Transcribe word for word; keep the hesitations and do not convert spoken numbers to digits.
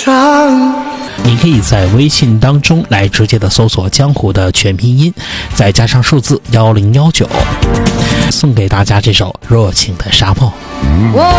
你可以在微信当中来直接的搜索江湖的全拼音，再加上数字幺零幺九，送给大家这首热情的沙漠。